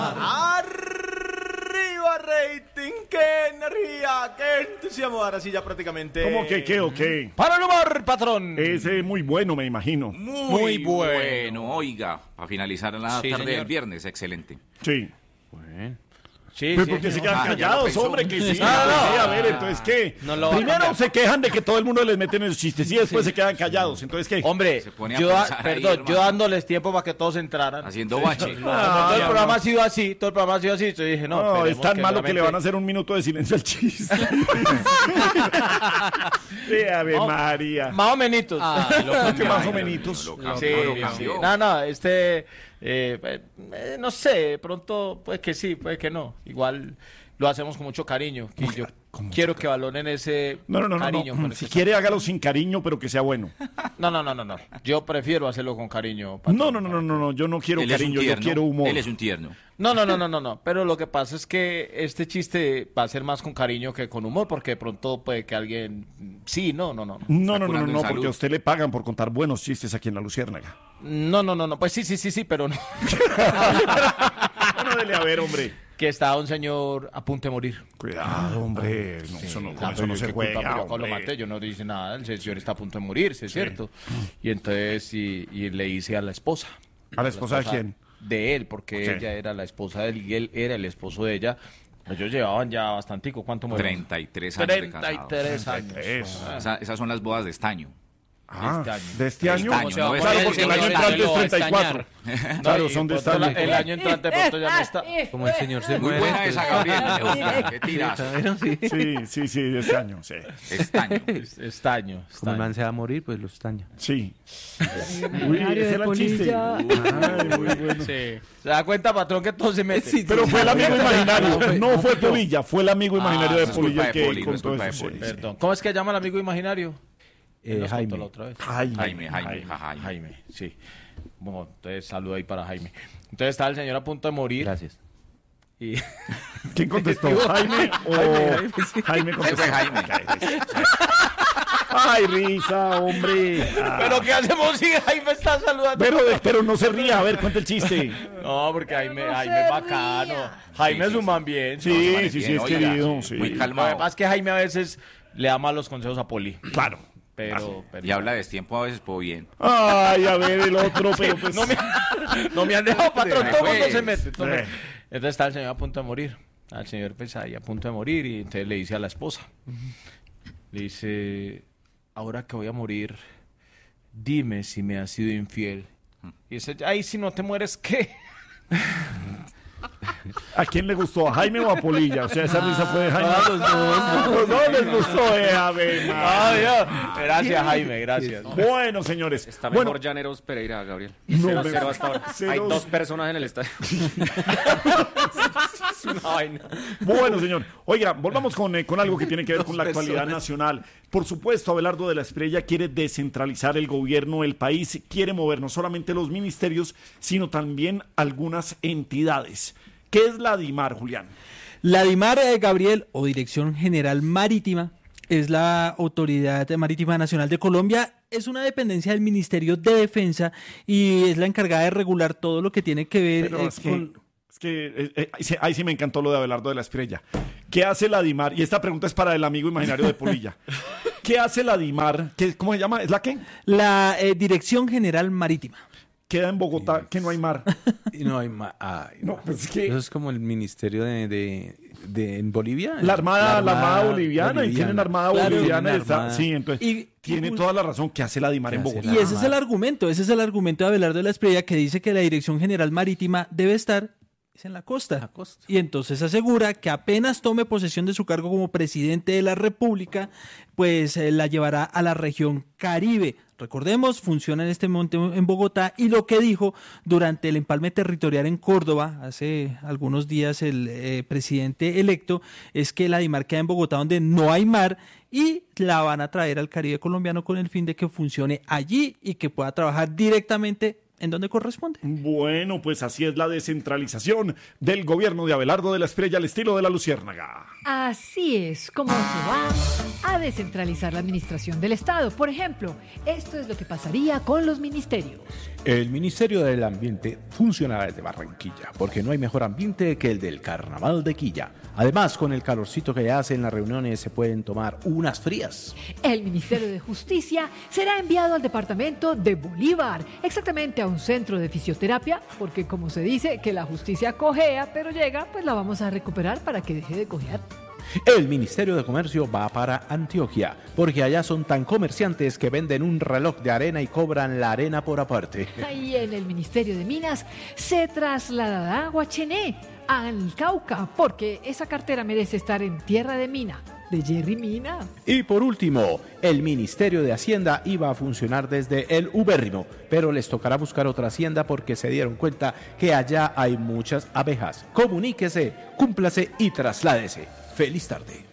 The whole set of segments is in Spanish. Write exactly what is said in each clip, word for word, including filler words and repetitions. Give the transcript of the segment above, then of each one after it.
Arriba rating, qué energía, qué entusiasmo. Ahora sí ya prácticamente. ¿Cómo que qué o qué? Para el humor, patrón. Ese muy bueno, me imagino. Muy, Muy bueno. bueno. Oiga, a finalizar la Sí, tarde señor. del viernes, excelente. Sí. Bueno. Sí, Pues sí, porque sí. se quedan Ah, ya lo callados, pensó. hombre, que sí. No, no, pues sí, no. a ver, entonces, ¿qué? No lo va a Primero cambiar. se quejan de que todo el mundo les mete en esos chistes y después se quedan callados. Entonces, ¿qué? Hombre, Se pone a yo, pensar ahí, perdón, hermano. yo dándoles tiempo para que todos entraran. Haciendo bache. No, como todo el ya, programa no. ha sido así, todo el programa ha sido así, yo dije, no, No, es esperemos tan malo que le realmente- van a hacer un minuto de silencio al chiste. Sí, Ave No, María. Más o menitos. Ah, lo ¿Qué cambió. más o Ay, menitos? lo cambió, Sí, lo sí. cambió. No, no, este, eh, eh, no sé, de pronto, pues que sí, pues que no. Igual lo hacemos con mucho cariño. Y yo quiero que valoren ese No, no, no, no, cariño. no. con el Si que- quiere, hágalo sin cariño, pero que sea bueno. No, no, no, no, no. Yo prefiero hacerlo con cariño. No, patrón. no, no, no, no, no. Yo no quiero Él es un cariño, yo tierno, quiero humor. Él es un tierno. No, no, no, no, no, no. Pero lo que pasa es que este chiste va a ser más con cariño que con humor, porque de pronto puede que alguien. Sí, no, no, no. no. No, no, no, no, curando en no, salud. porque a usted le pagan por contar buenos chistes aquí en La Luciérnaga. No, no, no, no. Pues sí, sí, sí, sí, pero no. Bueno, dele a ver, hombre. Que está un señor a punto de morir. Cuidado, hombre. No, eso no, con Ah, eso pero no yo se qué culpa, juega, pero yo lo hombre. maté, yo no dice nada, el señor está a punto de morirse, es cierto. Y entonces, y, y le hice a la esposa. ¿A la esposa de quién? De él, porque Ok. ella era la esposa de él y él era el esposo de ella. Ellos llevaban ya bastantico, ¿cuánto murió? treinta y tres años de treinta y casados. tres años. Eso. Ah, Esa- esas son las bodas de estaño. Ah, este año. ¿de este año? año, se va a no, poner Claro, porque el año señor entrante Estaño es lo va a treinta y cuatro. No, Claro, y son de pronto esta la- El año entrante de pronto ya no está. Como el señor se Muy muere. buena esa, Gabriel. Qué tiras. Claro, sí. Sí, sí, sí, de este año, sí. Estaño. Es- Estaño. Como el man estaño. se va a morir, pues lo estaña. Sí. Uy, ese era el chiste. Ay, muy bueno. Sí. ¿Se da cuenta, patrón, que todo se mete? Sí, Pero fue el amigo imaginario, No, no fue Polilla, fue el amigo imaginario de no es culpa Polilla el de que Poli, no es contó culpa de eso. Poli. sí, sí. Perdón. ¿Cómo es que llama el amigo imaginario? Él Eh, nos contó Jaime. la otra vez. Jaime. Jaime, Jaime, ja, Jaime. Jaime, sí. Bueno, entonces saludo ahí para Jaime. Entonces estaba el señor a punto de morir. Gracias. Y ¿Quién contestó? ¿Jaime o Jaime Ese contestó? fue Jaime. Ay, risa, hombre. Ah. ¿Pero qué hacemos si Jaime está saludando? Pero, pero no se ría, a ver, cuenta el chiste. No, porque Jaime, Jaime es bacano. Jaime Sí, es un sí, man bien. No, se Sí, vale sí, sí, bien, es oiga, querido. Sí. Muy Lo que calmado. pasa es que Jaime a veces le da malos consejos a Poli. Claro. Pero, pero- Y habla de tiempo a veces, pues bien. Ay, a ver, el otro, pero pues. no, me, no me han dejado, patrón. Me Todo el mundo fue. se mete. todo el mundo. Eh. Entonces está el señor a punto de morir. Al señor pues ahí a punto de morir. Y entonces le dice a la esposa. Le dice, ahora que voy a morir, dime si me has sido infiel. Y dice, ay, si no te mueres, ¿qué? ¿A quién le gustó? ¿A Jaime o a Polilla? O sea, esa risa fue de Jaime. A los dos. Los dos les gustó, eh, a ver. Ay, Dios. Gracias, Jaime, gracias. Bueno, señores. Está bueno, mejor Llaneros Pereira, Gabriel. No, Cero, me- cero hasta ahora. cero- Hay dos personas en el estadio. Es una vaina. Bueno, señor. Oiga, volvamos con, eh, con algo que tiene que ver con la Dos actualidad personas. nacional. Por supuesto, Abelardo de la Espriella quiere descentralizar el gobierno del país, quiere mover no solamente los ministerios, sino también algunas entidades. ¿Qué es la DIMAR, Julián? La DIMAR, eh, Gabriel, o Dirección General Marítima, es la Autoridad Marítima Nacional de Colombia. Es una dependencia del Ministerio de Defensa y es la encargada de regular todo lo que tiene que ver Pero eh, es que, con... es que eh, eh, ahí sí- ahí sí me encantó lo de Abelardo de la Espriella. ¿Qué hace la DIMAR? Y esta pregunta es para el amigo imaginario de Polilla. ¿Qué hace la DIMAR? ¿Qué, ¿Cómo se llama? ¿Es la qué? La eh, Dirección General Marítima. Queda en Bogotá, que no hay mar. Y no hay más. Ay, No, pues es que- Eso es como el ministerio de, de, de- en Bolivia. La Armada, la Armada Boliviana, y tienen Armada Claro, Boliviana. tienen está- armada. sí, entonces Y- tiene y- toda la razón. ¿Qué hace la DIMAR ¿Qué en hace Bogotá? Y ese es Armada. el argumento, ese es el argumento de Abelardo de la Espriella, que dice que la Dirección General Marítima debe estar es en la costa. La costa. Y entonces asegura que apenas tome posesión de su cargo como presidente de la República, pues eh, la llevará a la región Caribe. Recordemos, funciona en este momento en Bogotá, y lo que dijo durante el empalme territorial en Córdoba hace algunos días el eh, presidente electo es que la DIMAR queda en Bogotá, donde no hay mar, y la van a traer al Caribe colombiano con el fin de que funcione allí y que pueda trabajar directamente en donde corresponde. Bueno, pues así es la descentralización del gobierno de Abelardo de la Espriella al estilo de la Luciérnaga. Así es como se va a descentralizar la administración del Estado. Por ejemplo, esto es lo que pasaría con los ministerios. El Ministerio del Ambiente funcionará desde Barranquilla, porque no hay mejor ambiente que el del Carnaval de Quilla. Además, con el calorcito que hace en las reuniones se pueden tomar unas frías. El Ministerio de Justicia será enviado al departamento de Bolívar, exactamente a un centro de fisioterapia, porque como se dice que la justicia cojea, pero llega, pues la vamos a recuperar para que deje de cojear. El Ministerio de Comercio va para Antioquia, porque allá son tan comerciantes que venden un reloj de arena y cobran la arena por aparte. Y en el Ministerio de Minas se trasladará a Guachené, al Cauca, porque esa cartera merece estar en tierra de mina, de Jerry Mina. Y por último, el Ministerio de Hacienda iba a funcionar desde el ubérrimo, pero les tocará buscar otra hacienda porque se dieron cuenta que allá hay muchas abejas. Comuníquese, cúmplase y trasládese. Feliz tarde.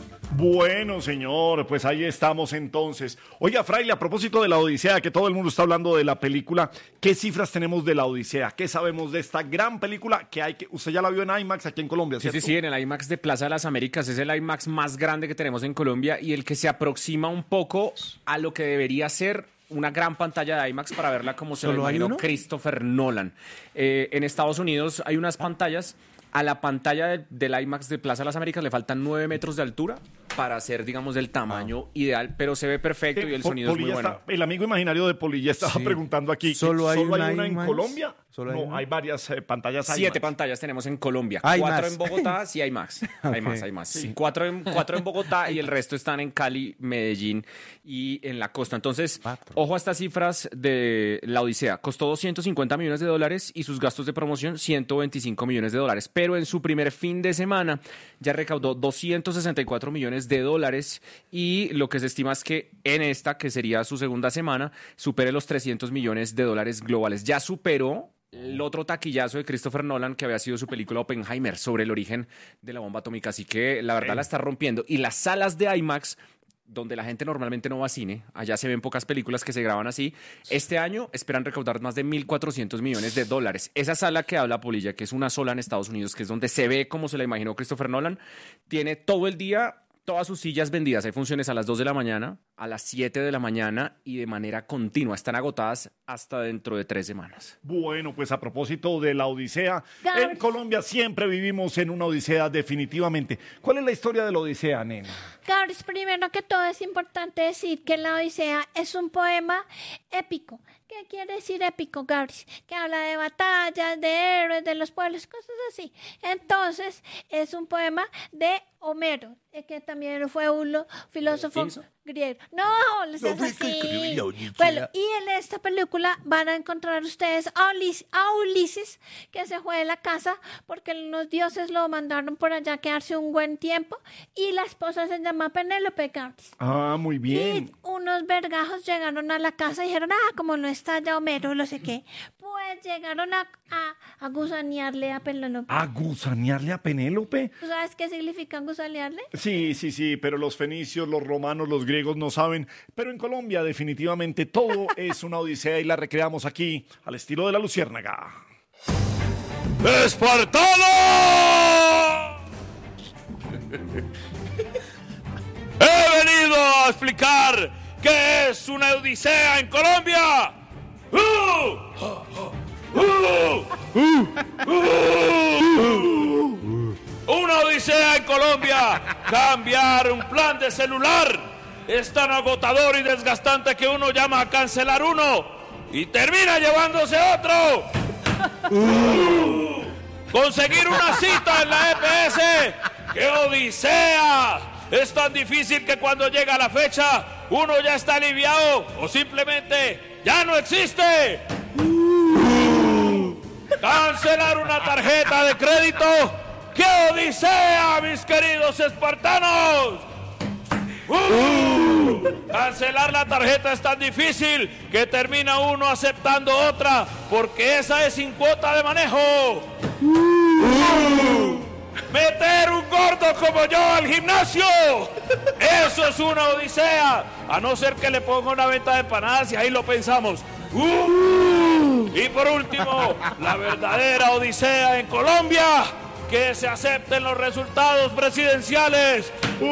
Bueno, señor, pues ahí estamos entonces. Oiga, Fraile, a propósito de la Odisea, que todo el mundo está hablando de la película, ¿qué cifras tenemos de la Odisea? ¿Qué sabemos de esta gran película que hay que... Usted ya la vio en IMAX aquí en Colombia, Sí, ¿cierto? sí, sí, en el IMAX de Plaza de las Américas. Es el IMAX más grande que tenemos en Colombia y el que se aproxima un poco a lo que debería ser una gran pantalla de IMAX para verla como se lo ¿Solo hay imaginó uno? Christopher Nolan. Eh, en Estados Unidos hay unas pantallas. A la pantalla de, del IMAX de Plaza de las Américas le faltan nueve metros de altura para hacer, digamos, del tamaño ideal, pero se ve perfecto y el Po- sonido es muy Polilla bueno. está- el amigo imaginario de Polilla estaba Sí. preguntando aquí. ¿Solo hay una en IMAX? Colombia? ¿Solo hay no, una? hay varias eh, pantallas Siete IMAX. pantallas tenemos en Colombia. Hay cuatro más. en Bogotá, sí hay más. Hay Ok. más, hay más. Sí, cuatro, en, cuatro en Bogotá y el resto están en Cali, Medellín y en la costa. Entonces, Cuatro. ojo a estas cifras de la Odisea. Costó doscientos cincuenta millones de dólares y sus gastos de promoción ciento veinticinco millones de dólares. Pero en su primer fin de semana ya recaudó doscientos sesenta y cuatro millones de dólares y lo que se estima es que en esta, que sería su segunda semana, supere los trescientos millones de dólares globales. Ya superó el otro taquillazo de Christopher Nolan, que había sido su película Oppenheimer, sobre el origen de la bomba atómica. Así que la verdad la está rompiendo. Y las salas de IMAX, donde la gente normalmente no va a cine, allá se ven pocas películas que se graban así, este año esperan recaudar más de mil cuatrocientos millones de dólares. Esa sala que habla Polilla, que es una sola en Estados Unidos, que es donde se ve como se la imaginó Christopher Nolan, tiene todo el día todas sus sillas vendidas. Hay funciones a las dos de la mañana, a las siete de la mañana y de manera continua. Están agotadas hasta dentro de tres semanas. Bueno, pues a propósito de la Odisea, Gar- en Colombia siempre vivimos en una Odisea definitivamente. ¿Cuál es la historia de la Odisea, nena? Gabris, primero que todo es importante decir que la Odisea es un poema épico. ¿Qué quiere decir épico, Gabris? Que habla de batallas, de héroes, de los pueblos, cosas así. Entonces, es un poema de Homero, eh, que también fue un lo- filósofo griego. No, les es así. Bueno, y en esta película van a encontrar ustedes a, Ulis- a Ulises, que se fue de la casa porque los dioses lo mandaron por allá a quedarse un buen tiempo, y la esposa se llama Penélope, Gabris. Ah, muy bien. Y unos vergajos llegaron a la casa y dijeron, ah, como no está ya Homero, no sé qué, pues llegaron a, a, a gusanearle a Penélope. ¿A gusanearle a Penélope? ¿Tú sabes qué significa gusanearle? Sí, sí, sí, pero los fenicios, los romanos, los griegos no saben. Pero en Colombia definitivamente todo es una odisea y la recreamos aquí al estilo de la Luciérnaga. ¡Espartano! He venido a explicar qué es una odisea en Colombia. ¡Uh! ¡Uh! ¡Uh! Una odisea en Colombia. Cambiar un plan de celular es tan agotador y desgastante que uno llama a cancelar uno y termina llevándose otro. ¡Uh! Conseguir una cita en la E P S. ¡Qué odisea! Es tan difícil que cuando llega la fecha uno ya está aliviado o simplemente ya no existe. Cancelar una tarjeta de crédito. ¡Qué odisea, mis queridos espartanos! ¡Uh! Cancelar la tarjeta es tan difícil que termina uno aceptando otra porque esa es sin cuota de manejo. ¡Uh! Meter un gordo como yo al gimnasio, eso es una odisea, a no ser que le ponga una venta de empanadas y ahí lo pensamos. ¡Uh! Y por último, la verdadera odisea en Colombia, que se acepten los resultados presidenciales. ¡Uh!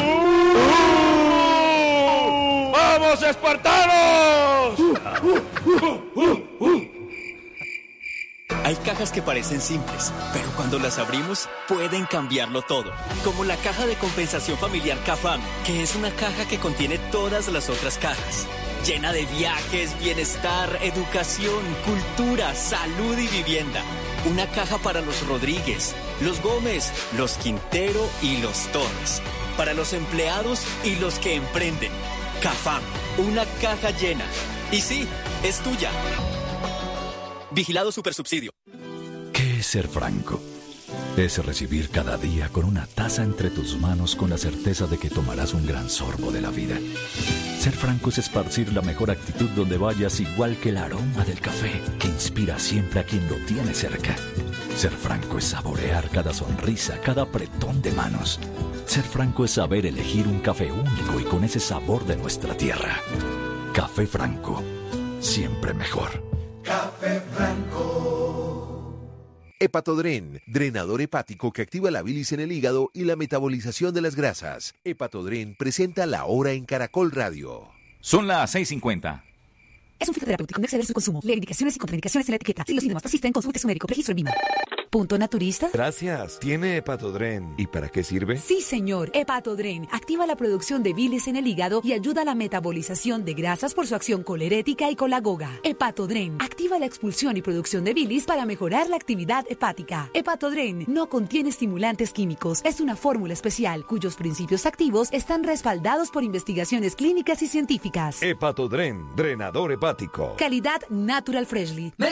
¡Uh! ¡Vamos, espartanos! ¡Uh! ¡Uh! ¡Uh! ¡Uh! Hay cajas que parecen simples, pero cuando las abrimos pueden cambiarlo todo. Como la caja de compensación familiar CAFAM, que es una caja que contiene todas las otras cajas. Llena de viajes, bienestar, educación, cultura, salud y vivienda. Una caja para los Rodríguez, los Gómez, los Quintero y los Torres. Para los empleados y los que emprenden. CAFAM, una caja llena. Y sí, es tuya. Vigilado Supersubsidio. ¿Qué es ser franco? Es recibir cada día con una taza entre tus manos con la certeza de que tomarás un gran sorbo de la vida. Ser franco es esparcir la mejor actitud donde vayas, igual que el aroma del café que inspira siempre a quien lo tiene cerca. Ser franco es saborear cada sonrisa, cada apretón de manos. Ser franco es saber elegir un café único y con ese sabor de nuestra tierra. Café Franco, siempre mejor. Café Franco. Hepatodren, drenador hepático que activa la bilis en el hígado y la metabolización de las grasas. Hepatodren presenta La Hora en Caracol Radio. Son las seis cincuenta. Es un fitoterapéutico, no exceder su consumo. Lee indicaciones y contraindicaciones en la etiqueta. Si los síntomas persisten, consulte a su médico. Registro en Vima. ¿Punto naturista? Gracias. ¿Tiene Hepatodren? ¿Y para qué sirve? Sí, señor. Hepatodren activa la producción de bilis en el hígado y ayuda a la metabolización de grasas por su acción colerética y colagoga. Hepatodren activa la expulsión y producción de bilis para mejorar la actividad hepática. Hepatodren no contiene estimulantes químicos. Es una fórmula especial cuyos principios activos están respaldados por investigaciones clínicas y científicas. Hepatodren, drenador hepático. Calidad Natural Freshly.